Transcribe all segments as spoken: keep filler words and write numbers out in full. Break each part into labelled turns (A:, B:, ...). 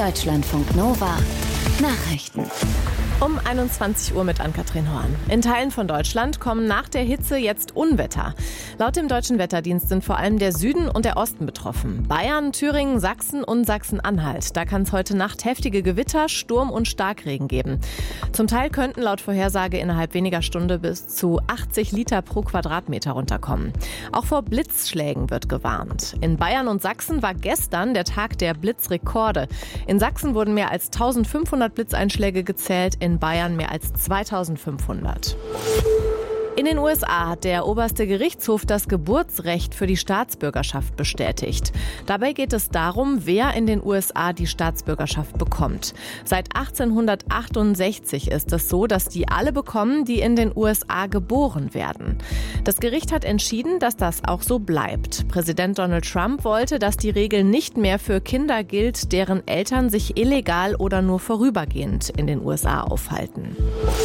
A: Deutschlandfunk Nova Nachrichten.
B: Um einundzwanzig Uhr mit Ann-Kathrin Horn. In Teilen von Deutschland kommen nach der Hitze jetzt Unwetter. Laut dem Deutschen Wetterdienst sind vor allem der Süden und der Osten betroffen. Bayern, Thüringen, Sachsen und Sachsen-Anhalt. Da kann es heute Nacht heftige Gewitter, Sturm und Starkregen geben. Zum Teil könnten laut Vorhersage innerhalb weniger Stunde bis zu achtzig Liter pro Quadratmeter runterkommen. Auch vor Blitzschlägen wird gewarnt. In Bayern und Sachsen war gestern der Tag der Blitzrekorde. In Sachsen wurden mehr als eintausendfünfhundert Blitzeinschläge gezählt, in Bayern mehr als zweitausendfünfhundert. In den U S A hat der oberste Gerichtshof das Geburtsrecht für die Staatsbürgerschaft bestätigt. Dabei geht es darum, wer in den U S A die Staatsbürgerschaft bekommt. Seit achtzehnhundertachtundsechzig ist es so, dass die alle bekommen, die in den U S A geboren werden. Das Gericht hat entschieden, dass das auch so bleibt. Präsident Donald Trump wollte, dass die Regel nicht mehr für Kinder gilt, deren Eltern sich illegal oder nur vorübergehend in den U S A aufhalten.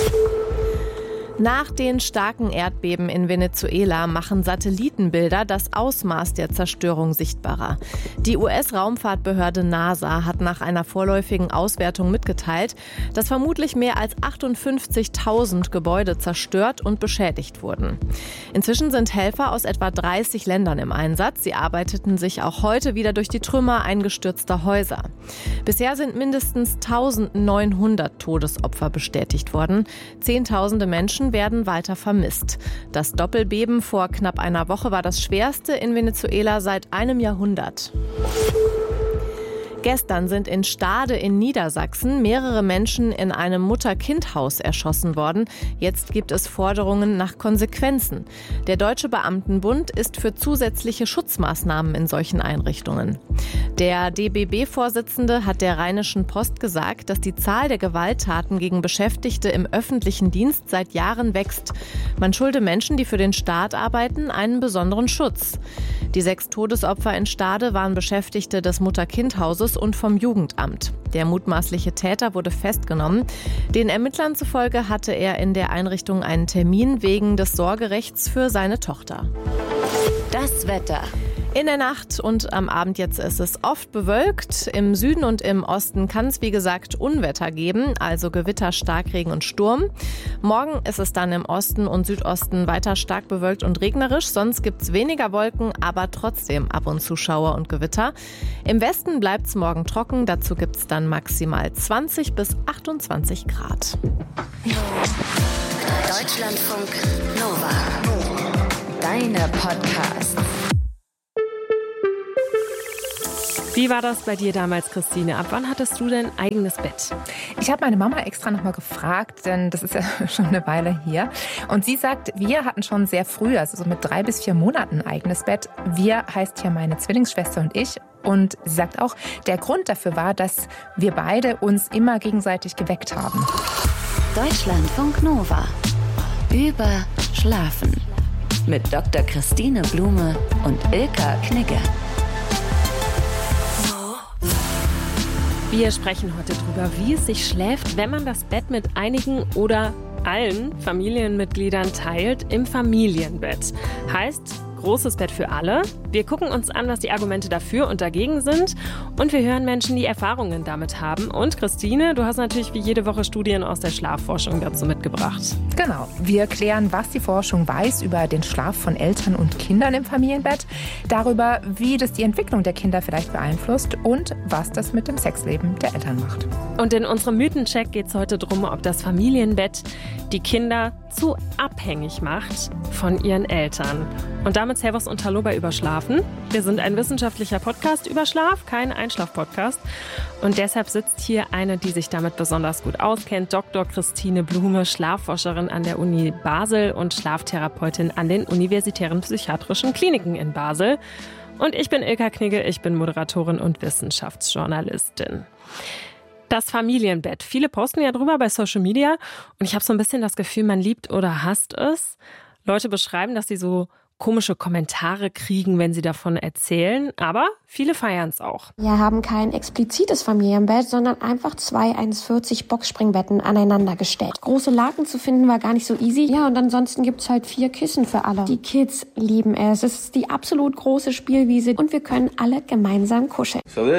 B: Nach den starken Erdbeben in Venezuela machen Satellitenbilder das Ausmaß der Zerstörung sichtbarer. Die U S-Raumfahrtbehörde NASA hat nach einer vorläufigen Auswertung mitgeteilt, dass vermutlich mehr als achtundfünfzigtausend Gebäude zerstört und beschädigt wurden. Inzwischen sind Helfer aus etwa dreißig Ländern im Einsatz. Sie arbeiteten sich auch heute wieder durch die Trümmer eingestürzter Häuser. Bisher sind mindestens eintausendneunhundert Todesopfer bestätigt worden. Zehntausende Menschen werden weiter vermisst. Das Doppelbeben vor knapp einer Woche war das schwerste in Venezuela seit einem Jahrhundert. Gestern sind in Stade in Niedersachsen mehrere Menschen in einem Mutter-Kind-Haus erschossen worden. Jetzt gibt es Forderungen nach Konsequenzen. Der Deutsche Beamtenbund ist für zusätzliche Schutzmaßnahmen in solchen Einrichtungen. Der D B B-Vorsitzende hat der Rheinischen Post gesagt, dass die Zahl der Gewalttaten gegen Beschäftigte im öffentlichen Dienst seit Jahren wächst. Man schulde Menschen, die für den Staat arbeiten, einen besonderen Schutz. Die sechs Todesopfer in Stade waren Beschäftigte des Mutter-Kind-Hauses und vom Jugendamt. Der mutmaßliche Täter wurde festgenommen. Den Ermittlern zufolge hatte er in der Einrichtung einen Termin wegen des Sorgerechts für seine Tochter.
A: Das Wetter.
B: In der Nacht und am Abend jetzt ist es oft bewölkt. Im Süden und im Osten kann es, wie gesagt, Unwetter geben, also Gewitter, Starkregen und Sturm. Morgen ist es dann im Osten und Südosten weiter stark bewölkt und regnerisch. Sonst gibt es weniger Wolken, aber trotzdem ab und zu Schauer und Gewitter. Im Westen bleibt es morgen trocken. Dazu gibt es dann maximal zwanzig bis achtundzwanzig Grad.
A: Deutschlandfunk Nova. Deine Podcasts.
C: Wie war das bei dir damals, Christine? Ab wann hattest du denn eigenes Bett?
D: Ich habe meine Mama extra nochmal gefragt, denn das ist ja schon eine Weile her. Und sie sagt, wir hatten schon sehr früh, also so mit drei bis vier Monaten ein eigenes Bett. Wir heißt ja meine Zwillingsschwester und ich. Und sie sagt auch, der Grund dafür war, dass wir beide uns immer gegenseitig geweckt haben.
A: Deutschlandfunk Nova. Über Schlafen. Mit Doktor Christine Blume und Ilka Knigge.
C: Wir sprechen heute darüber, wie es sich schläft, wenn man das Bett mit einigen oder allen Familienmitgliedern teilt im Familienbett. Heißt, großes Bett für alle. Wir gucken uns an, was die Argumente dafür und dagegen sind. Und wir hören Menschen, die Erfahrungen damit haben. Und Christine, du hast natürlich wie jede Woche Studien aus der Schlafforschung dazu mitgebracht.
D: Genau. Wir klären, was die Forschung weiß über den Schlaf von Eltern und Kindern im Familienbett, darüber, wie das die Entwicklung der Kinder vielleicht beeinflusst und was das mit dem Sexleben der Eltern macht.
C: Und in unserem Mythencheck geht es heute darum, ob das Familienbett die Kinder zu abhängig macht von ihren Eltern. Und damit Servus und Hallo bei Überschlafen. Wir sind ein wissenschaftlicher Podcast über Schlaf, kein Einschlaf-Podcast. Und deshalb sitzt hier eine, die sich damit besonders gut auskennt, Doktor Christine Blume, Schlafforscherin an der Uni Basel und Schlaftherapeutin an den Universitären Psychiatrischen Kliniken in Basel. Und ich bin Ilka Knigge, ich bin Moderatorin und Wissenschaftsjournalistin. Das Familienbett. Viele posten ja drüber bei Social Media und ich habe so ein bisschen das Gefühl, man liebt oder hasst es. Leute beschreiben, dass sie so komische Kommentare kriegen, wenn sie davon erzählen, aber viele feiern es auch.
E: Wir haben kein explizites Familienbett, sondern einfach zwei eins vierzig Boxspringbetten aneinander gestellt. Große Laken zu finden war gar nicht so easy. Ja, und ansonsten gibt's halt vier Kissen für alle. Die Kids lieben es. Es ist die absolut große Spielwiese und wir können alle gemeinsam kuscheln.
F: So this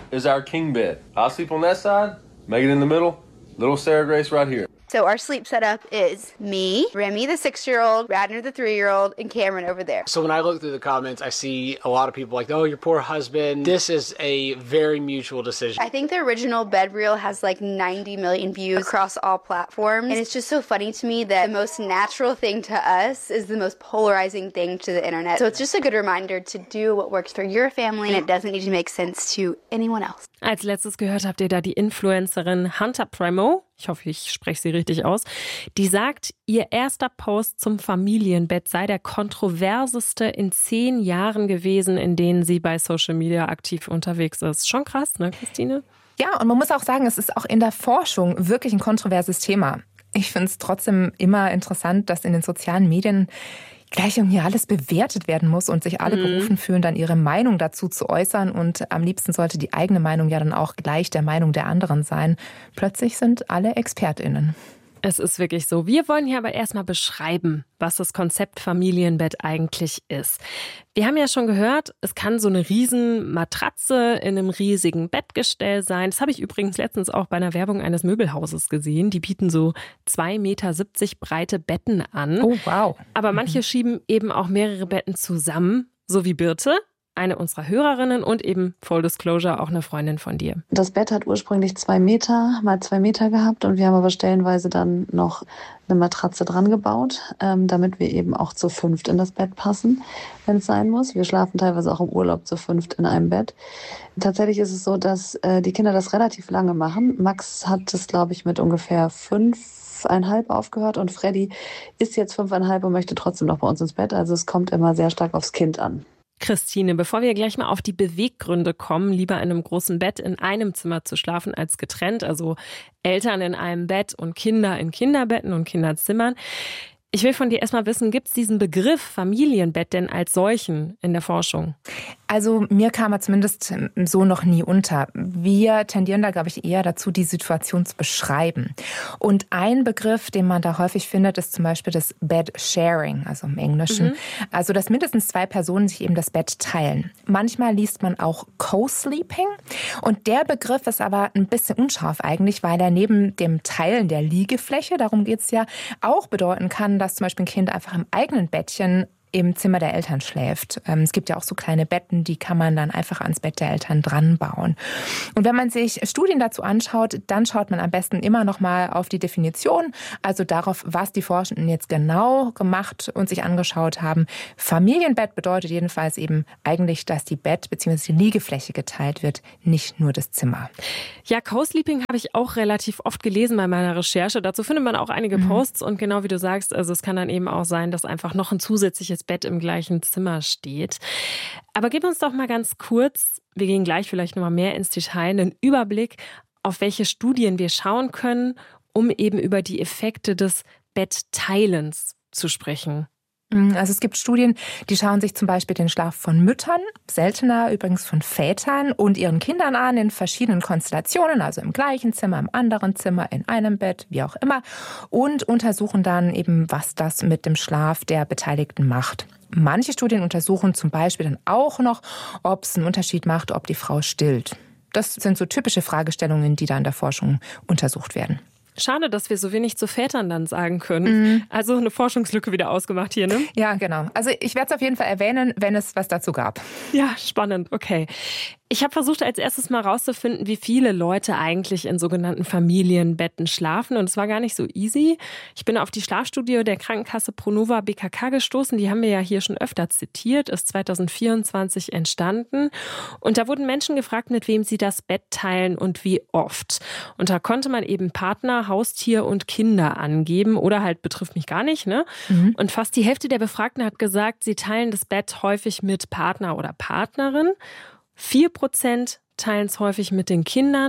F: is our king bed. I'll sleep on that side, Megan in the middle, little Sarah Grace right here.
G: So our sleep setup is me, Remy the six-year-old, Radner the three-year-old, and Cameron over there.
H: So when I look through the comments, I see a lot of people like, oh, your poor husband. This is a very mutual decision.
G: I think the original bed reel has like ninety million views across all platforms. And it's just so funny to me that the most natural thing to us is the most polarizing thing to the internet. So it's just a good reminder to do what works for your family and it doesn't need to make sense to anyone else.
C: Als letztes gehört habt ihr da die Influencerin Hunter Primo. Ich hoffe, ich spreche sie richtig aus, die sagt, ihr erster Post zum Familienbett sei der kontroverseste in zehn Jahren gewesen, in denen sie bei Social Media aktiv unterwegs ist. Schon krass, ne, Christine?
D: Ja, und man muss auch sagen, es ist auch in der Forschung wirklich ein kontroverses Thema. Ich finde es trotzdem immer interessant, dass in den sozialen Medien gleich irgendwie alles bewertet werden muss und sich alle mhm. berufen fühlen, dann ihre Meinung dazu zu äußern. Und am liebsten sollte die eigene Meinung ja dann auch gleich der Meinung der anderen sein. Plötzlich sind alle ExpertInnen.
C: Es ist wirklich so. Wir wollen hier aber erstmal beschreiben, was das Konzept Familienbett eigentlich ist. Wir haben ja schon gehört, es kann so eine riesen Matratze in einem riesigen Bettgestell sein. Das habe ich übrigens letztens auch bei einer Werbung eines Möbelhauses gesehen. Die bieten so zwei Meter siebzig breite Betten an.
D: Oh, wow.
C: Aber manche mhm. schieben eben auch mehrere Betten zusammen, so wie Birte, eine unserer Hörerinnen und eben Full Disclosure, auch eine Freundin von dir.
I: Das Bett hat ursprünglich zwei Meter mal zwei Meter gehabt und wir haben aber stellenweise dann noch eine Matratze dran gebaut, ähm, damit wir eben auch zu fünft in das Bett passen, wenn es sein muss. Wir schlafen teilweise auch im Urlaub zu fünft in einem Bett. Tatsächlich ist es so, dass äh, die Kinder das relativ lange machen. Max hat es, glaube ich, mit ungefähr fünfeinhalb aufgehört und Freddy ist jetzt fünfeinhalb und möchte trotzdem noch bei uns ins Bett. Also es kommt immer sehr stark aufs Kind an.
C: Christine, bevor wir gleich mal auf die Beweggründe kommen, lieber in einem großen Bett in einem Zimmer zu schlafen als getrennt, also Eltern in einem Bett und Kinder in Kinderbetten und Kinderzimmern. Ich will von dir erstmal wissen, gibt es diesen Begriff Familienbett denn als solchen in der Forschung?
D: Also mir kam er zumindest so noch nie unter. Wir tendieren da, glaube ich, eher dazu, die Situation zu beschreiben. Und ein Begriff, den man da häufig findet, ist zum Beispiel das Bed Sharing, also im Englischen. Mhm. Also dass mindestens zwei Personen sich eben das Bett teilen. Manchmal liest man auch Co-Sleeping. Und der Begriff ist aber ein bisschen unscharf eigentlich, weil er neben dem Teilen der Liegefläche, darum geht es ja, auch bedeuten kann, dass zum Beispiel ein Kind einfach im eigenen Bettchen im Zimmer der Eltern schläft. Es gibt ja auch so kleine Betten, die kann man dann einfach ans Bett der Eltern dran bauen. Und wenn man sich Studien dazu anschaut, dann schaut man am besten immer noch mal auf die Definition, also darauf, was die Forschenden jetzt genau gemacht und sich angeschaut haben. Familienbett bedeutet jedenfalls eben eigentlich, dass die Bett- bzw. die Liegefläche geteilt wird, nicht nur das Zimmer.
C: Ja, Co-Sleeping habe ich auch relativ oft gelesen bei meiner Recherche. Dazu findet man auch einige mhm. Posts und genau wie du sagst, also es kann dann eben auch sein, dass einfach noch ein zusätzliches Bett im gleichen Zimmer steht. Aber gib uns doch mal ganz kurz, wir gehen gleich vielleicht noch mal mehr ins Detail, einen Überblick, auf welche Studien wir schauen können, um eben über die Effekte des Bettteilens zu sprechen.
D: Also es gibt Studien, die schauen sich zum Beispiel den Schlaf von Müttern, seltener übrigens von Vätern und ihren Kindern an in verschiedenen Konstellationen, also im gleichen Zimmer, im anderen Zimmer, in einem Bett, wie auch immer, und untersuchen dann eben, was das mit dem Schlaf der Beteiligten macht. Manche Studien untersuchen zum Beispiel dann auch noch, ob es einen Unterschied macht, ob die Frau stillt. Das sind so typische Fragestellungen, die da in der Forschung untersucht werden.
C: Schade, dass wir so wenig zu Vätern dann sagen können. Mhm. Also eine Forschungslücke wieder ausgemacht hier, ne?
D: Ja, genau. Also ich werde es auf jeden Fall erwähnen, wenn es was dazu gab.
C: Ja, spannend. Okay. Ich habe versucht, als erstes mal rauszufinden, wie viele Leute eigentlich in sogenannten Familienbetten schlafen. Und es war gar nicht so easy. Ich bin auf die Schlafstudie der Krankenkasse Pronova B K K gestoßen. Die haben wir ja hier schon öfter zitiert. Ist zwanzig vierundzwanzig entstanden. Und da wurden Menschen gefragt, mit wem sie das Bett teilen und wie oft. Und da konnte man eben Partner, Haustier und Kinder angeben. Oder halt betrifft mich gar nicht, ne? Mhm. Und fast die Hälfte der Befragten hat gesagt, sie teilen das Bett häufig mit Partner oder Partnerin. Vier Prozent teilen es häufig mit den Kindern,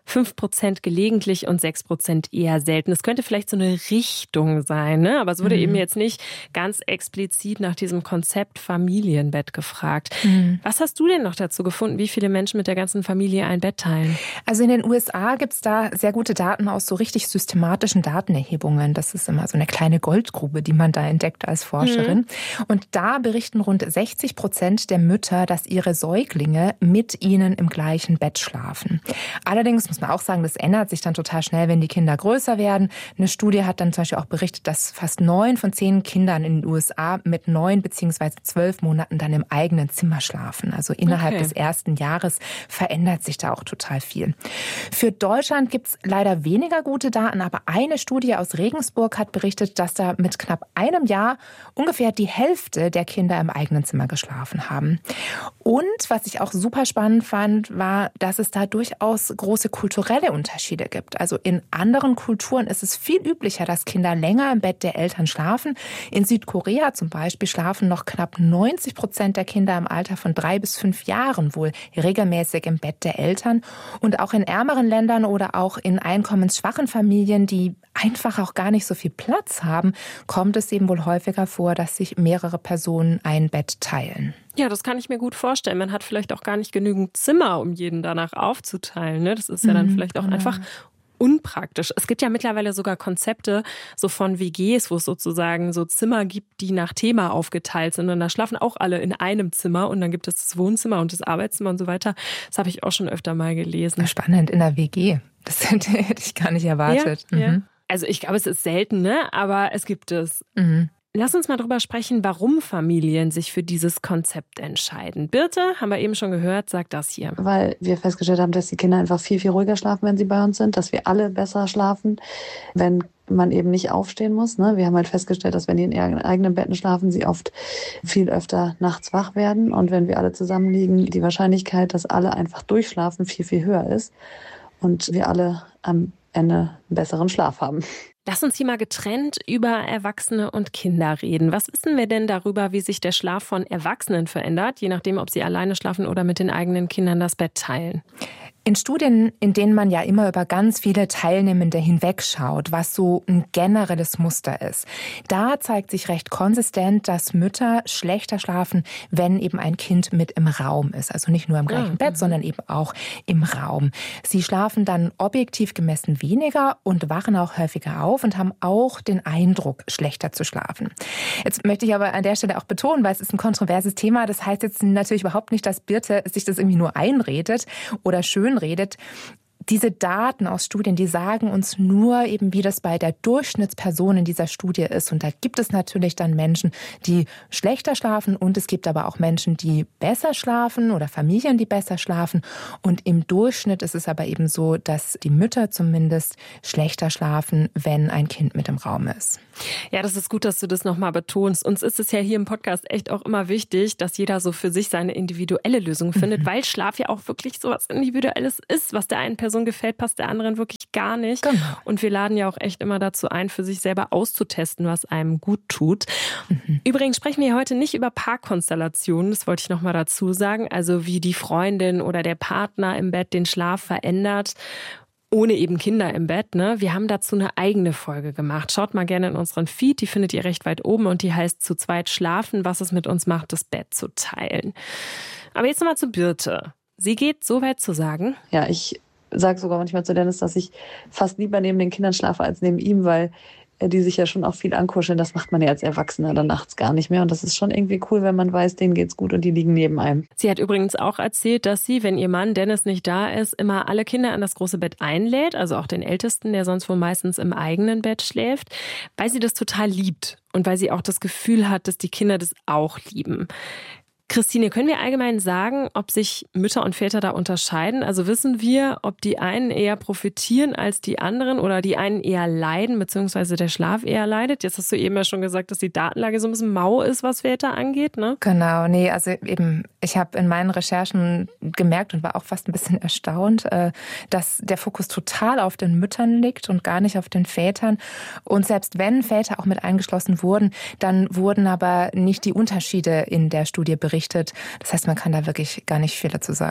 C: fünf Prozent gelegentlich und sechs Prozent eher selten. Es könnte vielleicht so eine Richtung sein, ne? Aber es wurde mhm. eben jetzt nicht ganz explizit nach diesem Konzept Familienbett gefragt. Mhm. Was hast du denn noch dazu gefunden, wie viele Menschen mit der ganzen Familie ein Bett teilen?
D: Also in den U S A gibt es da sehr gute Daten aus so richtig systematischen Datenerhebungen. Das ist immer so eine kleine Goldgrube, die man da entdeckt als Forscherin. Mhm. Und da berichten rund sechzig Prozent der Mütter, dass ihre Säuglinge mit ihnen im gleichen Bett schlafen. Allerdings muss man auch sagen, das ändert sich dann total schnell, wenn die Kinder größer werden. Eine Studie hat dann zum Beispiel auch berichtet, dass fast neun von zehn Kindern in den U S A mit neun beziehungsweise zwölf Monaten dann im eigenen Zimmer schlafen. Also innerhalb okay. des ersten Jahres verändert sich da auch total viel. Für Deutschland gibt es leider weniger gute Daten, aber eine Studie aus Regensburg hat berichtet, dass da mit knapp einem Jahr ungefähr die Hälfte der Kinder im eigenen Zimmer geschlafen haben. Und was ich auch super spannend fand, war, dass es da durchaus große kulturelle Unterschiede gibt. Also in anderen Kulturen ist es viel üblicher, dass Kinder länger im Bett der Eltern schlafen. In Südkorea zum Beispiel schlafen noch knapp neunzig Prozent der Kinder im Alter von drei bis fünf Jahren wohl regelmäßig im Bett der Eltern. Und auch in ärmeren Ländern oder auch in einkommensschwachen Familien, die einfach auch gar nicht so viel Platz haben, kommt es eben wohl häufiger vor, dass sich mehrere Personen ein Bett teilen.
C: Ja, das kann ich mir gut vorstellen. Man hat vielleicht auch gar nicht genügend Zimmer, um jeden danach aufzuteilen. Ne? Das ist ja dann vielleicht auch genau. einfach unpraktisch. Es gibt ja mittlerweile sogar Konzepte so von W Gs, wo es sozusagen so Zimmer gibt, die nach Thema aufgeteilt sind. Und da schlafen auch alle in einem Zimmer und dann gibt es das Wohnzimmer und das Arbeitszimmer und so weiter. Das habe ich auch schon öfter mal gelesen.
D: Spannend, in der W G. Das hätte ich gar nicht erwartet.
C: Ja,
D: mhm.
C: ja. Also ich glaube, es ist selten, ne? Aber es gibt es.
D: Mhm.
C: Lass uns mal drüber sprechen, warum Familien sich für dieses Konzept entscheiden. Birte, haben wir eben schon gehört, sagt das hier.
I: Weil wir festgestellt haben, dass die Kinder einfach viel, viel ruhiger schlafen, wenn sie bei uns sind, dass wir alle besser schlafen, wenn man eben nicht aufstehen muss. Ne? Wir haben halt festgestellt, dass wenn die in ihren eigenen Betten schlafen, sie oft viel öfter nachts wach werden. Und wenn wir alle zusammen liegen, die Wahrscheinlichkeit, dass alle einfach durchschlafen, viel, viel höher ist. Und wir alle am Ende einen besseren Schlaf haben.
C: Lass uns hier mal getrennt über Erwachsene und Kinder reden. Was wissen wir denn darüber, wie sich der Schlaf von Erwachsenen verändert, je nachdem, ob sie alleine schlafen oder mit den eigenen Kindern das Bett teilen?
D: In Studien, in denen man ja immer über ganz viele Teilnehmende hinwegschaut, was so ein generelles Muster ist, da zeigt sich recht konsistent, dass Mütter schlechter schlafen, wenn eben ein Kind mit im Raum ist. Also nicht nur im gleichen ja. Bett, sondern eben auch im Raum. Sie schlafen dann objektiv gemessen weniger und wachen auch häufiger auf und haben auch den Eindruck, schlechter zu schlafen. Jetzt möchte ich aber an der Stelle auch betonen, weil es ist ein kontroverses Thema. Das heißt jetzt natürlich überhaupt nicht, dass Birte sich das irgendwie nur einredet oder schön redet. Diese Daten aus Studien, die sagen uns nur eben, wie das bei der Durchschnittsperson in dieser Studie ist. Und da gibt es natürlich dann Menschen, die schlechter schlafen und es gibt aber auch Menschen, die besser schlafen oder Familien, die besser schlafen. Und im Durchschnitt ist es aber eben so, dass die Mütter zumindest schlechter schlafen, wenn ein Kind mit im Raum ist.
C: Ja, das ist gut, dass du das nochmal betonst. Uns ist es ja hier im Podcast echt auch immer wichtig, dass jeder so für sich seine individuelle Lösung findet, mhm. weil Schlaf ja auch wirklich so was Individuelles ist, was der einen Person gefällt, passt der anderen wirklich gar nicht.
D: Genau.
C: Und wir laden ja auch echt immer dazu ein, für sich selber auszutesten, was einem gut tut. Mhm. Übrigens sprechen wir heute nicht über Paarkonstellationen, das wollte ich nochmal dazu sagen, also wie die Freundin oder der Partner im Bett den Schlaf verändert, ohne eben Kinder im Bett. Ne? Wir haben dazu eine eigene Folge gemacht. Schaut mal gerne in unseren Feed, die findet ihr recht weit oben und die heißt Zu zweit schlafen, was es mit uns macht, das Bett zu teilen. Aber jetzt nochmal zu Birte. Sie geht so weit zu sagen.
I: Ja, ich sage sogar manchmal zu Dennis, dass ich fast lieber neben den Kindern schlafe als neben ihm, weil die sich ja schon auch viel ankuscheln. Das macht man ja als Erwachsener dann nachts gar nicht mehr. Und das ist schon irgendwie cool, wenn man weiß, denen geht's gut und die liegen neben einem.
C: Sie hat übrigens auch erzählt, dass sie, wenn ihr Mann Dennis nicht da ist, immer alle Kinder an das große Bett einlädt, also auch den Ältesten, der sonst wohl meistens im eigenen Bett schläft, weil sie das total liebt und weil sie auch das Gefühl hat, dass die Kinder das auch lieben. Christine, können wir allgemein sagen, ob sich Mütter und Väter da unterscheiden? Also wissen wir, ob die einen eher profitieren als die anderen oder die einen eher leiden, beziehungsweise der Schlaf eher leidet? Jetzt hast du eben ja schon gesagt, dass die Datenlage so ein bisschen mau ist, was Väter angeht, ne?
D: Genau, nee, also eben, ich habe in meinen Recherchen gemerkt und war auch fast ein bisschen erstaunt, dass der Fokus total auf den Müttern liegt und gar nicht auf den Vätern. Und selbst wenn Väter auch mit eingeschlossen wurden, dann wurden aber nicht die Unterschiede in der Studie berichtet. Das heißt, man kann da wirklich gar nicht viel dazu sagen.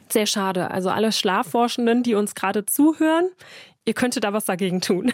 C: Sehr schade. Also alle Schlafforschenden, die uns gerade zuhören, ihr könntet da was dagegen tun.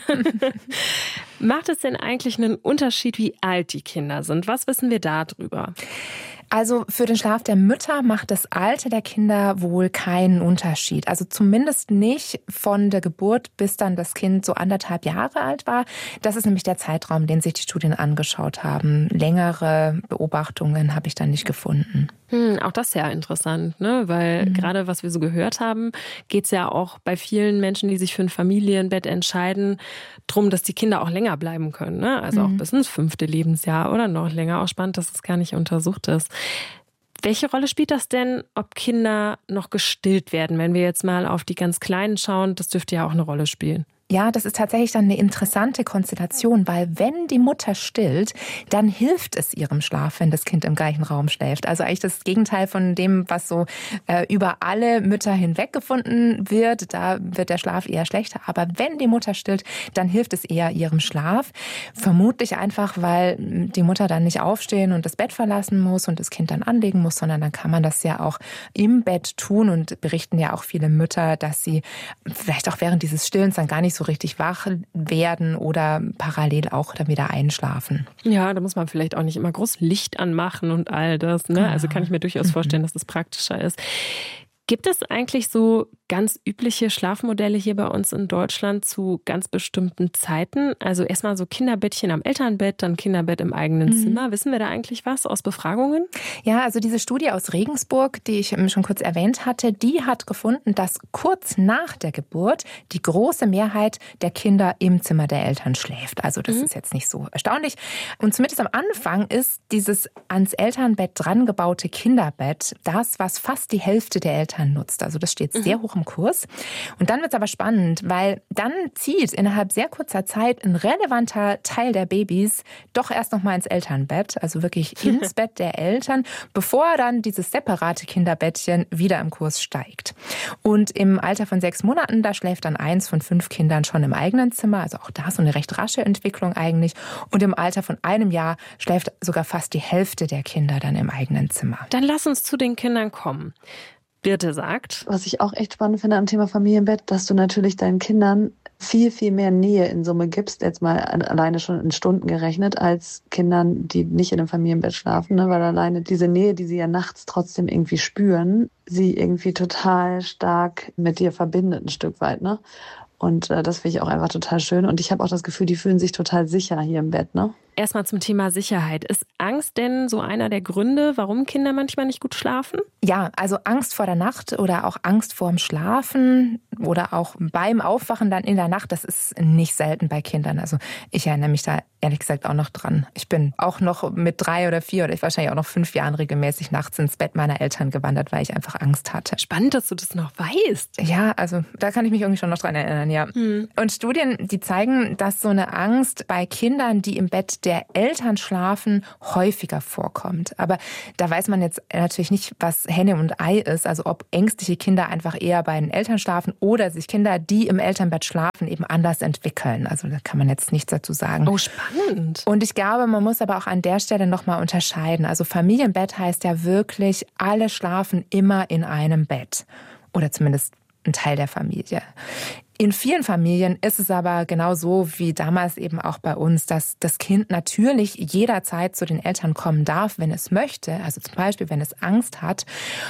C: Macht es denn eigentlich einen Unterschied, wie alt die Kinder sind? Was wissen wir da drüber?
D: Also für den Schlaf der Mütter macht das Alter der Kinder wohl keinen Unterschied. Also zumindest nicht von der Geburt, bis dann das Kind so anderthalb Jahre alt war. Das ist nämlich der Zeitraum, den sich die Studien angeschaut haben. Längere Beobachtungen habe ich dann nicht gefunden.
C: Hm, auch das ist ja interessant, ne? Weil mhm. gerade was wir so gehört haben, geht es ja auch bei vielen Menschen, die sich für ein Familienbett entscheiden, darum, dass die Kinder auch länger bleiben können. Ne? Also mhm. auch bis ins fünfte Lebensjahr oder noch länger. Auch spannend, dass es gar nicht untersucht ist. Welche Rolle spielt das denn, ob Kinder noch gestillt werden? Wenn wir jetzt mal auf die ganz Kleinen schauen, das dürfte ja auch eine Rolle spielen.
D: Ja, das ist tatsächlich dann eine interessante Konstellation, weil wenn die Mutter stillt, dann hilft es ihrem Schlaf, wenn das Kind im gleichen Raum schläft. Also eigentlich das Gegenteil von dem, was so äh, über alle Mütter hinweg gefunden wird. Da wird der Schlaf eher schlechter. Aber wenn die Mutter stillt, dann hilft es eher ihrem Schlaf. Vermutlich einfach, weil die Mutter dann nicht aufstehen und das Bett verlassen muss und das Kind dann anlegen muss, sondern dann kann man das ja auch im Bett tun und berichten ja auch viele Mütter, dass sie vielleicht auch während dieses Stillens dann gar nicht so so richtig wach werden oder parallel auch dann wieder einschlafen.
C: Ja, da muss man vielleicht auch nicht immer groß Licht anmachen und all das. Ne? Also kann ich mir durchaus vorstellen, dass das praktischer ist. Gibt es eigentlich so ganz übliche Schlafmodelle hier bei uns in Deutschland zu ganz bestimmten Zeiten? Also erstmal so Kinderbettchen am Elternbett, dann Kinderbett im eigenen mhm. Zimmer. Wissen wir da eigentlich was aus Befragungen?
D: Ja, also diese Studie aus Regensburg, die ich schon kurz erwähnt hatte, die hat gefunden, dass kurz nach der Geburt die große Mehrheit der Kinder im Zimmer der Eltern schläft. Also das mhm. ist jetzt nicht so erstaunlich. Und zumindest am Anfang ist dieses ans Elternbett dran gebaute Kinderbett das, was fast die Hälfte der Eltern nutzt. Also das steht sehr hoch im Kurs. Und dann wird es aber spannend, weil dann zieht innerhalb sehr kurzer Zeit ein relevanter Teil der Babys doch erst noch mal ins Elternbett, also wirklich ins Bett der Eltern, bevor dann dieses separate Kinderbettchen wieder im Kurs steigt. Und im Alter von sechs Monaten, da schläft dann eins von fünf Kindern schon im eigenen Zimmer, also auch da so eine recht rasche Entwicklung eigentlich. Und im Alter von einem Jahr schläft sogar fast die Hälfte der Kinder dann im eigenen Zimmer.
C: Dann lass uns zu den Kindern kommen. Birte sagt,
I: was ich auch echt spannend finde am Thema Familienbett, dass du natürlich deinen Kindern viel, viel mehr Nähe in Summe gibst, jetzt mal alleine schon in Stunden gerechnet, als Kindern, die nicht in einem Familienbett schlafen, ne? Weil alleine diese Nähe, die sie ja nachts trotzdem irgendwie spüren, sie irgendwie total stark mit dir verbindet ein Stück weit, ne? Und äh, das finde ich auch einfach total schön. Und ich habe auch das Gefühl, die fühlen sich total sicher hier im Bett, ne?
C: Erstmal zum Thema Sicherheit. Ist Angst denn so einer der Gründe, warum Kinder manchmal nicht gut schlafen?
D: Ja, also Angst vor der Nacht oder auch Angst vorm Schlafen oder auch beim Aufwachen dann in der Nacht, das ist nicht selten bei Kindern. Also ich erinnere mich da ehrlich gesagt auch noch dran. Ich bin auch noch mit drei oder vier oder ich wahrscheinlich auch noch fünf Jahren regelmäßig nachts ins Bett meiner Eltern gewandert, weil ich einfach Angst hatte.
C: Spannend, dass du das noch weißt.
D: Ja, also da kann ich mich irgendwie schon noch dran erinnern, ja. Hm. Und Studien, die zeigen, dass so eine Angst bei Kindern, die im Bett der Eltern schlafen, häufiger vorkommt. Aber da weiß man jetzt natürlich nicht, was Henne und Ei ist. Also ob ängstliche Kinder einfach eher bei den Eltern schlafen oder sich Kinder, die im Elternbett schlafen, eben anders entwickeln. Also da kann man jetzt nichts dazu sagen.
C: Oh, spannend.
D: Und ich glaube, man muss aber auch an der Stelle nochmal unterscheiden. Also Familienbett heißt ja wirklich, alle schlafen immer in einem Bett. Oder zumindest ein Teil der Familie. In vielen Familien ist es aber genau so wie damals eben auch bei uns, dass das Kind natürlich jederzeit zu den Eltern kommen darf, wenn es möchte, also zum Beispiel, wenn es Angst hat.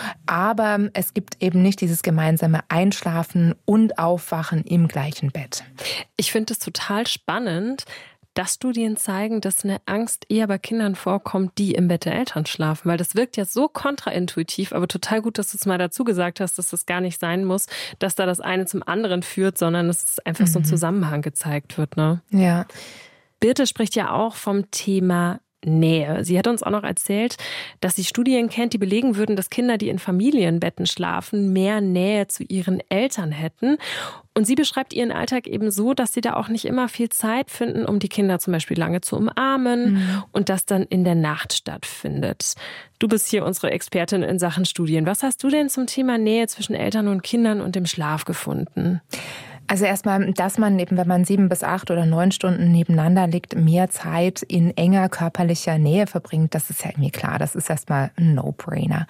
D: Aber es gibt eben nicht dieses gemeinsame Einschlafen und Aufwachen im gleichen Bett.
C: Ich finde es total spannend, dass Studien zeigen, dass eine Angst eher bei Kindern vorkommt, die im Bett der Eltern schlafen. Weil das wirkt ja so kontraintuitiv, aber total gut, dass du es mal dazu gesagt hast, dass das gar nicht sein muss, dass da das eine zum anderen führt, sondern dass es einfach mhm. so ein Zusammenhang gezeigt wird. Ne?
D: Ja.
C: Birte spricht ja auch vom Thema Nähe. Sie hat uns auch noch erzählt, dass sie Studien kennt, die belegen würden, dass Kinder, die in Familienbetten schlafen, mehr Nähe zu ihren Eltern hätten. Und sie beschreibt ihren Alltag eben so, dass sie da auch nicht immer viel Zeit finden, um die Kinder zum Beispiel lange zu umarmen mhm. und das dann in der Nacht stattfindet. Du bist hier unsere Expertin in Sachen Studien. Was hast du denn zum Thema Nähe zwischen Eltern und Kindern und dem Schlaf gefunden?
D: Also erstmal, dass man eben, wenn man sieben bis acht oder neun Stunden nebeneinander liegt, mehr Zeit in enger körperlicher Nähe verbringt, das ist ja irgendwie klar. Das ist erstmal ein No-Brainer.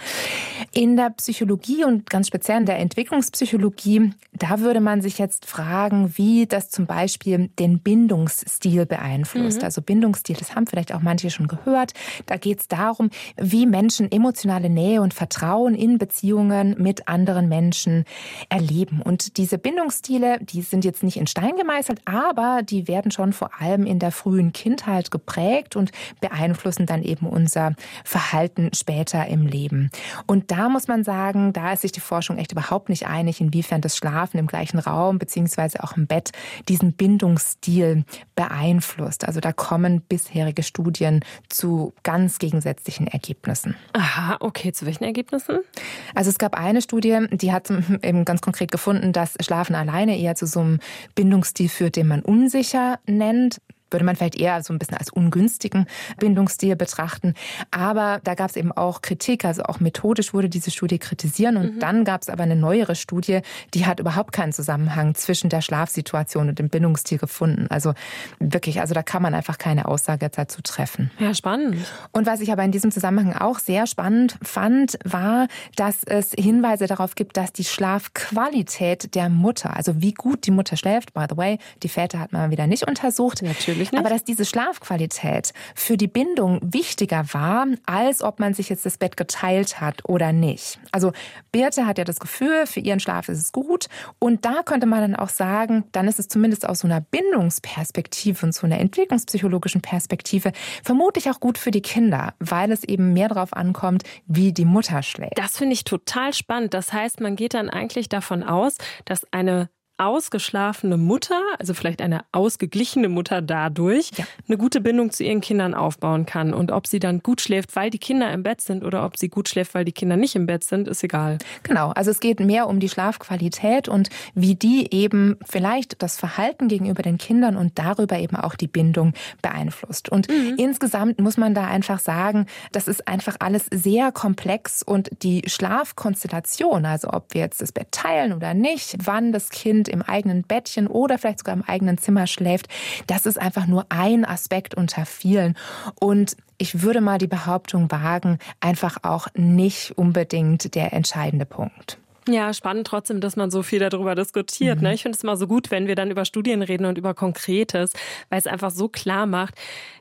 D: In der Psychologie und ganz speziell in der Entwicklungspsychologie, da würde man sich jetzt fragen, wie das zum Beispiel den Bindungsstil beeinflusst. Mhm. Also Bindungsstil, das haben vielleicht auch manche schon gehört. Da geht es darum, wie Menschen emotionale Nähe und Vertrauen in Beziehungen mit anderen Menschen erleben. Und diese Bindungsstile, die sind jetzt nicht in Stein gemeißelt, aber die werden schon vor allem in der frühen Kindheit geprägt und beeinflussen dann eben unser Verhalten später im Leben. Und da muss man sagen, da ist sich die Forschung echt überhaupt nicht einig, inwiefern das Schlafen im gleichen Raum beziehungsweise auch im Bett diesen Bindungsstil beeinflusst. Also da kommen bisherige Studien zu ganz gegensätzlichen Ergebnissen.
C: Aha, okay. Zu welchen Ergebnissen?
D: Also es gab eine Studie, die hat eben ganz konkret gefunden, dass Schlafen alleine eher zu so einem Bindungsstil führt, den man unsicher nennt. Würde man vielleicht eher so ein bisschen als ungünstigen Bindungsstil betrachten. Aber da gab es eben auch Kritik, also auch methodisch wurde diese Studie kritisiert. Und mhm. dann gab es aber eine neuere Studie, die hat überhaupt keinen Zusammenhang zwischen der Schlafsituation und dem Bindungsstil gefunden. Also wirklich, also da kann man einfach keine Aussage dazu treffen.
C: Ja, spannend.
D: Und was ich aber in diesem Zusammenhang auch sehr spannend fand, war, dass es Hinweise darauf gibt, dass die Schlafqualität der Mutter, also wie gut die Mutter schläft, by the way, die Väter hat man wieder nicht untersucht.
C: Natürlich.
D: Aber dass diese Schlafqualität für die Bindung wichtiger war, als ob man sich jetzt das Bett geteilt hat oder nicht. Also Birte hat ja das Gefühl, für ihren Schlaf ist es gut. Und da könnte man dann auch sagen, dann ist es zumindest aus so einer Bindungsperspektive und so einer entwicklungspsychologischen Perspektive vermutlich auch gut für die Kinder, weil es eben mehr darauf ankommt, wie die Mutter schläft.
C: Das finde ich total spannend. Das heißt, man geht dann eigentlich davon aus, dass eine ausgeschlafene Mutter, also vielleicht eine ausgeglichene Mutter dadurch, ja. eine gute Bindung zu ihren Kindern aufbauen kann. Und ob sie dann gut schläft, weil die Kinder im Bett sind oder ob sie gut schläft, weil die Kinder nicht im Bett sind, ist egal.
D: Genau, also es geht mehr um die Schlafqualität und wie die eben vielleicht das Verhalten gegenüber den Kindern und darüber eben auch die Bindung beeinflusst. Und mhm. insgesamt muss man da einfach sagen, das ist einfach alles sehr komplex und die Schlafkonstellation, also ob wir jetzt das Bett teilen oder nicht, wann das Kind im eigenen Bettchen oder vielleicht sogar im eigenen Zimmer schläft, das ist einfach nur ein Aspekt unter vielen. Und ich würde mal die Behauptung wagen, einfach auch nicht unbedingt der entscheidende Punkt.
C: Ja, spannend trotzdem, dass man so viel darüber diskutiert. Mhm. Ne? Ich finde es immer so gut, wenn wir dann über Studien reden und über Konkretes, weil es einfach so klar macht,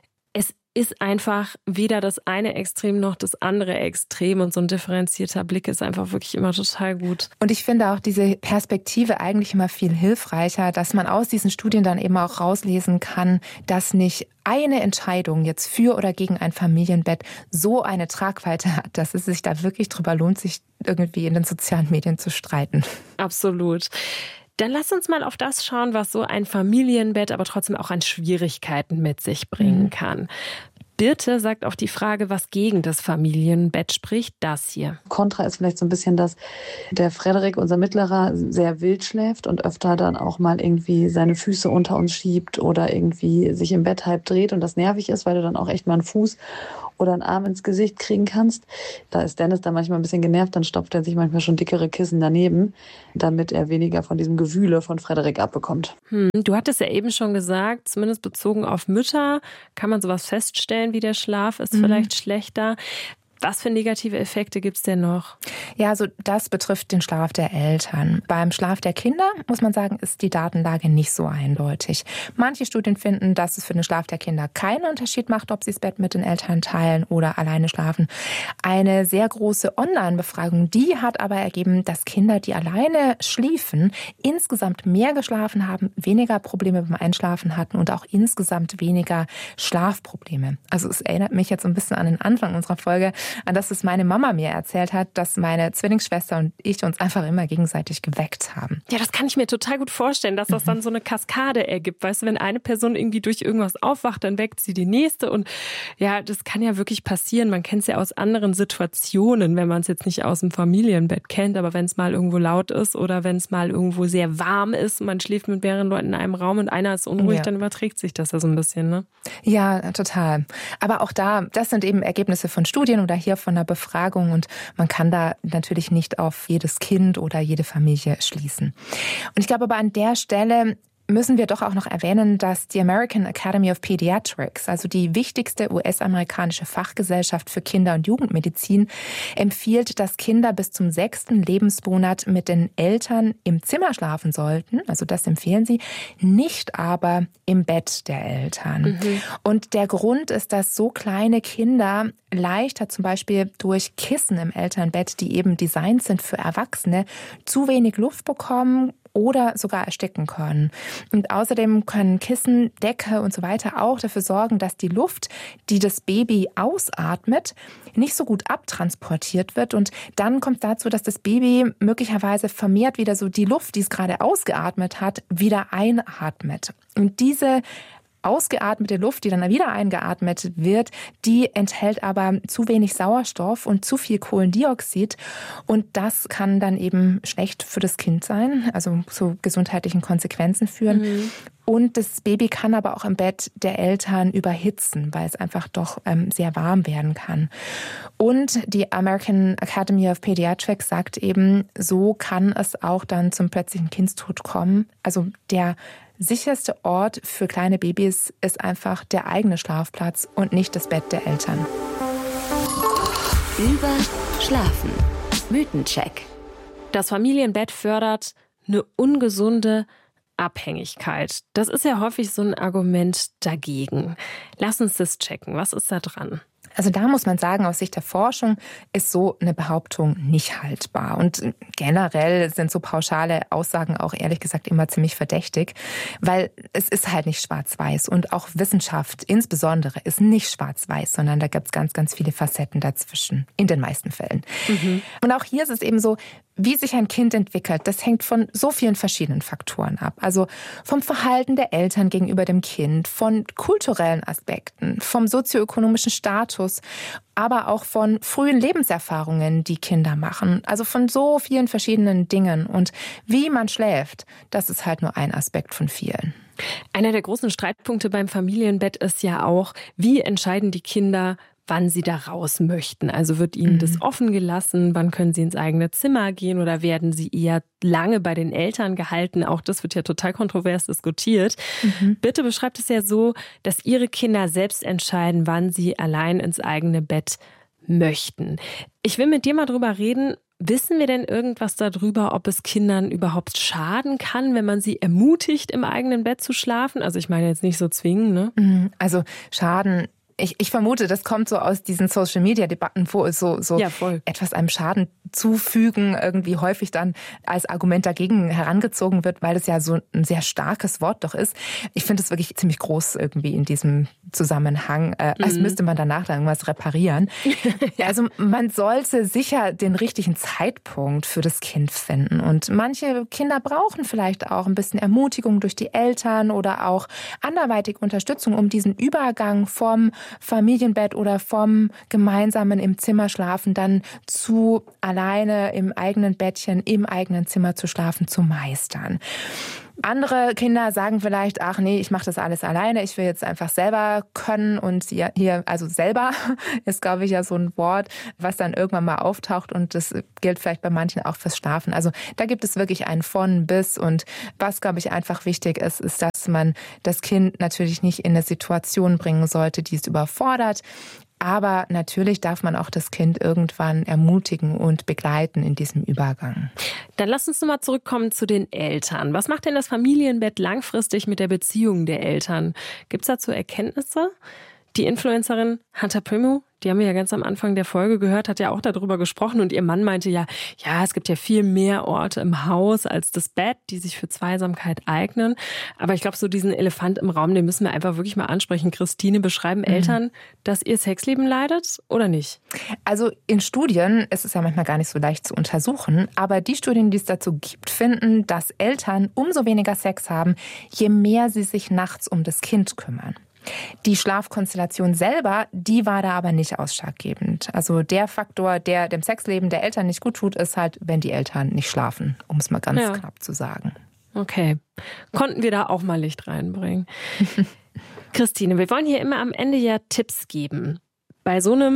C: es ist einfach weder das eine Extrem noch das andere Extrem und so ein differenzierter Blick ist einfach wirklich immer total gut.
D: Und ich finde auch diese Perspektive eigentlich immer viel hilfreicher, dass man aus diesen Studien dann eben auch rauslesen kann, dass nicht eine Entscheidung jetzt für oder gegen ein Familienbett so eine Tragweite hat, dass es sich da wirklich drüber lohnt, sich irgendwie in den sozialen Medien zu streiten.
C: Absolut. Dann lass uns mal auf das schauen, was so ein Familienbett aber trotzdem auch an Schwierigkeiten mit sich bringen kann. Birte sagt auf die Frage, was gegen das Familienbett spricht, das hier.
I: Kontra ist vielleicht so ein bisschen, dass der Frederik, unser Mittlerer, sehr wild schläft und öfter dann auch mal irgendwie seine Füße unter uns schiebt oder irgendwie sich im Bett halb dreht und das nervig ist, weil du dann auch echt mal einen Fuß oder einen Arm ins Gesicht kriegen kannst. Da ist Dennis dann manchmal ein bisschen genervt, dann stopft er sich manchmal schon dickere Kissen daneben, damit er weniger von diesem Gewühle von Frederik abbekommt.
C: Hm, du hattest ja eben schon gesagt, zumindest bezogen auf Mütter kann man sowas feststellen, wie der Schlaf ist mhm. vielleicht schlechter. Was für negative Effekte gibt es denn noch?
D: Ja, also das betrifft den Schlaf der Eltern. Beim Schlaf der Kinder, muss man sagen, ist die Datenlage nicht so eindeutig. Manche Studien finden, dass es für den Schlaf der Kinder keinen Unterschied macht, ob sie das Bett mit den Eltern teilen oder alleine schlafen. Eine sehr große Online-Befragung, die hat aber ergeben, dass Kinder, die alleine schliefen, insgesamt mehr geschlafen haben, weniger Probleme beim Einschlafen hatten und auch insgesamt weniger Schlafprobleme. Also es erinnert mich jetzt ein bisschen an den Anfang unserer Folge, an das, was meine Mama mir erzählt hat, dass meine Zwillingsschwester und ich uns einfach immer gegenseitig geweckt haben.
C: Ja, das kann ich mir total gut vorstellen, dass das dann so eine Kaskade ergibt. Weißt du, wenn eine Person irgendwie durch irgendwas aufwacht, dann weckt sie die nächste. Und ja, das kann ja wirklich passieren. Man kennt es ja aus anderen Situationen, wenn man es jetzt nicht aus dem Familienbett kennt, aber wenn es mal irgendwo laut ist oder wenn es mal irgendwo sehr warm ist, man schläft mit mehreren Leuten in einem Raum und einer ist unruhig, ja. dann überträgt sich das ja so ein bisschen, ne?
D: Ja, total. Aber auch da, das sind eben Ergebnisse von Studien und da hier von einer Befragung und man kann da natürlich nicht auf jedes Kind oder jede Familie schließen. Und ich glaube aber an der Stelle müssen wir doch auch noch erwähnen, dass die American Academy of Pediatrics, also die wichtigste U S-amerikanische Fachgesellschaft für Kinder- und Jugendmedizin, empfiehlt, dass Kinder bis zum sechsten Lebensmonat mit den Eltern im Zimmer schlafen sollten. Also das empfehlen sie, nicht aber im Bett der Eltern. Mhm. Und der Grund ist, dass so kleine Kinder leichter zum Beispiel durch Kissen im Elternbett, die eben designt sind für Erwachsene, zu wenig Luft bekommen oder sogar ersticken können. Und außerdem können Kissen, Decke und so weiter auch dafür sorgen, dass die Luft, die das Baby ausatmet, nicht so gut abtransportiert wird. Und dann kommt es dazu, dass das Baby möglicherweise vermehrt wieder so die Luft, die es gerade ausgeatmet hat, wieder einatmet. Und diese ausgeatmete Luft, die dann wieder eingeatmet wird, die enthält aber zu wenig Sauerstoff und zu viel Kohlendioxid. Und das kann dann eben schlecht für das Kind sein, also zu gesundheitlichen Konsequenzen führen. Mhm. Und das Baby kann aber auch im Bett der Eltern überhitzen, weil es einfach doch ähm, sehr warm werden kann. Und die American Academy of Pediatrics sagt eben, so kann es auch dann zum plötzlichen Kindstod kommen. Also der sicherste Ort für kleine Babys ist einfach der eigene Schlafplatz und nicht das Bett der Eltern.
A: Über Schlafen. Mythencheck.
C: Das Familienbett fördert eine ungesunde Abhängigkeit. Das ist ja häufig so ein Argument dagegen. Lass uns das checken. Was ist da dran?
D: Also da muss man sagen, aus Sicht der Forschung ist so eine Behauptung nicht haltbar. Und generell sind so pauschale Aussagen auch ehrlich gesagt immer ziemlich verdächtig, weil es ist halt nicht schwarz-weiß. Und auch Wissenschaft insbesondere ist nicht schwarz-weiß, sondern da gibt es ganz, ganz viele Facetten dazwischen, in den meisten Fällen. Mhm. Und auch hier ist es eben so, wie sich ein Kind entwickelt, das hängt von so vielen verschiedenen Faktoren ab. Also vom Verhalten der Eltern gegenüber dem Kind, von kulturellen Aspekten, vom sozioökonomischen Status, aber auch von frühen Lebenserfahrungen, die Kinder machen. Also von so vielen verschiedenen Dingen. Und wie man schläft, das ist halt nur ein Aspekt von vielen.
C: Einer der großen Streitpunkte beim Familienbett ist ja auch, wie entscheiden die Kinder, wann sie da raus möchten. Also wird ihnen mhm. das offen gelassen, wann können sie ins eigene Zimmer gehen oder werden sie eher lange bei den Eltern gehalten? Auch das wird ja total kontrovers diskutiert. Mhm. Bitte beschreibt es ja so, dass ihre Kinder selbst entscheiden, wann sie allein ins eigene Bett möchten. Ich will mit dir mal drüber reden. Wissen wir denn irgendwas darüber, ob es Kindern überhaupt schaden kann, wenn man sie ermutigt, im eigenen Bett zu schlafen? Also ich meine jetzt nicht so zwingen, ne?
D: Also Schaden Ich, ich vermute, das kommt so aus diesen Social-Media-Debatten, wo es so, so ja, etwas einem Schaden zufügen irgendwie häufig dann als Argument dagegen herangezogen wird, weil es ja so ein sehr starkes Wort doch ist. Ich finde es wirklich ziemlich groß irgendwie in diesem Zusammenhang, äh, als mhm. müsste man danach dann irgendwas reparieren. Ja. Also man sollte sicher den richtigen Zeitpunkt für das Kind finden. Und manche Kinder brauchen vielleicht auch ein bisschen Ermutigung durch die Eltern oder auch anderweitig Unterstützung, um diesen Übergang vom Familienbett oder vom gemeinsamen im Zimmer schlafen dann zu alleine im eigenen Bettchen, im eigenen Zimmer zu schlafen, zu meistern. Andere Kinder sagen vielleicht, ach nee, ich mache das alles alleine, ich will jetzt einfach selber können und hier, also selber ist, glaube ich, ja so ein Wort, was dann irgendwann mal auftaucht und das gilt vielleicht bei manchen auch fürs Schlafen. Also da gibt es wirklich ein von bis und was, glaube ich, einfach wichtig ist, ist, dass man das Kind natürlich nicht in eine Situation bringen sollte, die es überfordert. Aber natürlich darf man auch das Kind irgendwann ermutigen und begleiten in diesem Übergang.
C: Dann lass uns nochmal zurückkommen zu den Eltern. Was macht denn das Familienbett langfristig mit der Beziehung der Eltern? Gibt es dazu Erkenntnisse? Die Influencerin Hunter Primo, die haben wir ja ganz am Anfang der Folge gehört, hat ja auch darüber gesprochen und ihr Mann meinte ja, ja, es gibt ja viel mehr Orte im Haus als das Bett, die sich für Zweisamkeit eignen. Aber ich glaube, so diesen Elefant im Raum, den müssen wir einfach wirklich mal ansprechen. Christine, beschreiben mhm. Eltern, dass ihr Sexleben leidet oder nicht?
D: Also in Studien ist es ja manchmal gar nicht so leicht zu untersuchen, aber die Studien, die es dazu gibt, finden, dass Eltern umso weniger Sex haben, je mehr sie sich nachts um das Kind kümmern. Die Schlafkonstellation selber, die war da aber nicht ausschlaggebend. Also der Faktor, der dem Sexleben der Eltern nicht gut tut, ist halt, wenn die Eltern nicht schlafen, um es mal ganz ja. knapp zu sagen.
C: Okay, konnten wir da auch mal Licht reinbringen. Christine, wir wollen hier immer am Ende ja Tipps geben. Bei so einem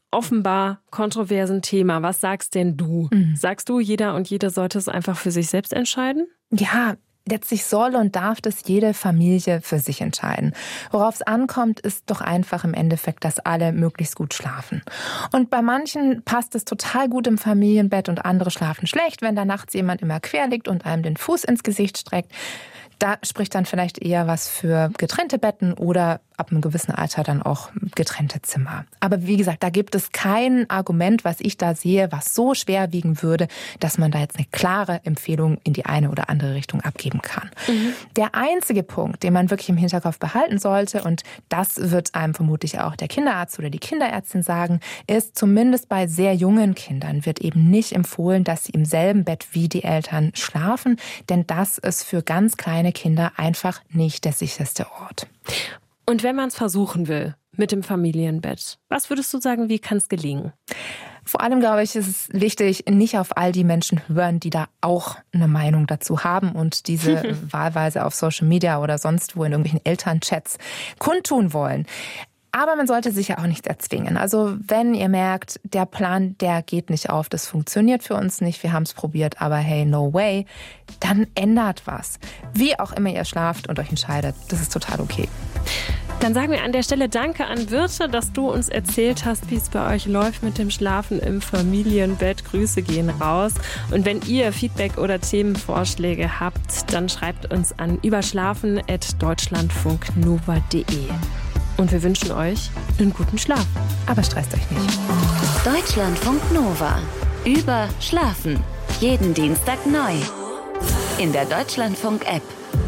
C: offenbar kontroversen Thema. Was sagst denn du? Mhm. Sagst du, jeder und jede sollte es einfach für sich selbst entscheiden?
D: Ja, letztlich soll und darf das jede Familie für sich entscheiden. Worauf es ankommt, ist doch einfach im Endeffekt, dass alle möglichst gut schlafen. Und bei manchen passt es total gut im Familienbett und andere schlafen schlecht, wenn da nachts jemand immer quer liegt und einem den Fuß ins Gesicht streckt. Da spricht dann vielleicht eher was für getrennte Betten oder ab einem gewissen Alter dann auch getrennte Zimmer. Aber wie gesagt, da gibt es kein Argument, was ich da sehe, was so schwer wiegen würde, dass man da jetzt eine klare Empfehlung in die eine oder andere Richtung abgeben kann. Mhm. Der einzige Punkt, den man wirklich im Hinterkopf behalten sollte, und das wird einem vermutlich auch der Kinderarzt oder die Kinderärztin sagen, ist, zumindest bei sehr jungen Kindern wird eben nicht empfohlen, dass sie im selben Bett wie die Eltern schlafen, denn das ist für ganz kleine Kinder einfach nicht der sicherste Ort.
C: Und wenn man es versuchen will mit dem Familienbett, was würdest du sagen, wie kann es gelingen?
D: Vor allem, glaube ich, ist es wichtig, nicht auf all die Menschen hören, die da auch eine Meinung dazu haben und diese wahlweise auf Social Media oder sonst wo in irgendwelchen Elternchats kundtun wollen. Aber man sollte sich ja auch nichts erzwingen. Also wenn ihr merkt, der Plan, der geht nicht auf, das funktioniert für uns nicht, wir haben es probiert, aber hey, no way, dann ändert was. Wie auch immer ihr schlaft und euch entscheidet, das ist total okay.
C: Dann sagen wir an der Stelle Danke an Birte, dass du uns erzählt hast, wie es bei euch läuft mit dem Schlafen im Familienbett. Grüße gehen raus. Und wenn ihr Feedback oder Themenvorschläge habt, dann schreibt uns an überschlafen at deutschlandfunknova punkt de. Und wir wünschen euch einen guten Schlaf.
D: Aber stresst euch nicht.
A: Deutschlandfunk Nova. Über Schlafen. Jeden Dienstag neu. In der Deutschlandfunk-App.